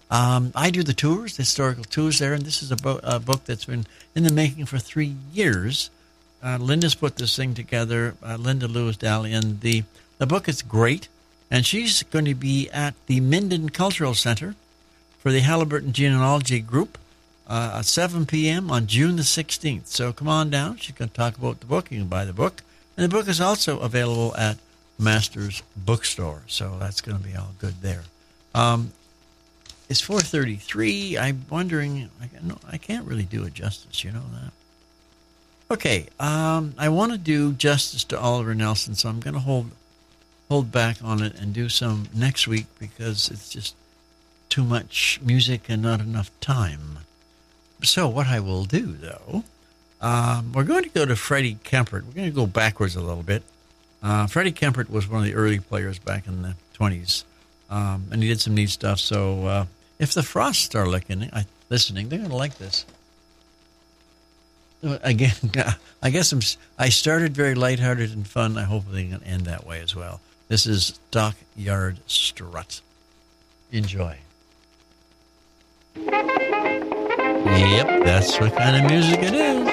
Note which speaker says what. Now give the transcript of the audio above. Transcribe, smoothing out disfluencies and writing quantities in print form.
Speaker 1: I do the tours, the historical tours there, and this is a book that's been in the making for 3 years. Linda's put this thing together, Linda Lewis-Daly, and the book is great. And she's going to be at the Minden Cultural Center for the Halliburton Genealogy Group at 7 p.m. on June the 16th. So come on down. She's going to talk about the book. You can buy the book. And the book is also available at Masters Bookstore. So that's going to be all good there. It's 4:33. I'm wondering, I can't really do it justice. You know that? Okay. I want to do justice to Oliver Nelson, so I'm going to hold back on it and do some next week because it's just too much music and not enough time. So what I will do, though, we're going to go to Freddie Kempert. We're going to go backwards a little bit. Freddie Kempert was one of the early players back in the 20s, and he did some neat stuff. So if the Frosts are listening, they're going to like this. Again, I guess I started very lighthearted and fun. I hope they can end that way as well. This is Stockyard Strut. Enjoy. Yep, that's what kind of music it is.